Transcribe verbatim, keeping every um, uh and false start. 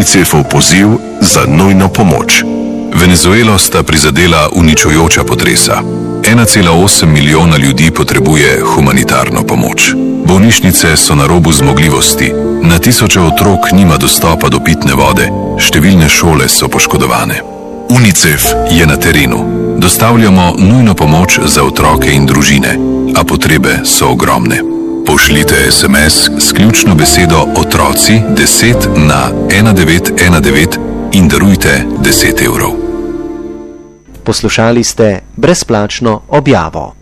UNICEF-ov poziv za nujno pomoč. Venezuelo sta prizadela uničujoča potresa. ena cela osem milijona ljudi potrebuje humanitarno pomoč. Bolnišnice so na robu zmogljivosti, na tisoče otrok nima dostopa do pitne vode, številne šole so poškodovane. UNICEF je na terenu. Dostavljamo nujno pomoč za otroke in družine, a potrebe so ogromne. Pošljite es em es s ključno besedo otroci deset na ena devet ena devet in darujte deset evrov. Poslušali ste brezplačno objavo.